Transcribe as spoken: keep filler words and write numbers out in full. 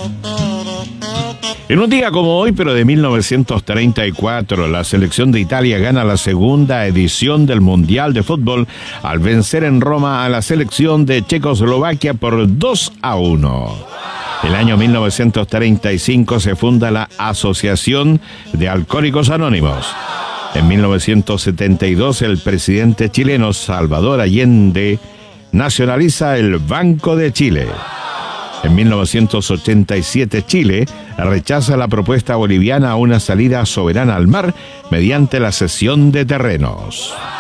En un día como hoy, pero de mil novecientos treinta y cuatro, la selección de Italia gana la segunda edición del Mundial de Fútbol al vencer en Roma a la selección de Checoslovaquia por dos a uno. El año mil novecientos treinta y cinco se funda la Asociación de Alcohólicos Anónimos. En mil novecientos setenta y dos, el presidente chileno Salvador Allende nacionaliza el Banco de Chile. En mil novecientos ochenta y siete, Chile rechaza la propuesta boliviana a una salida soberana al mar mediante la cesión de terrenos.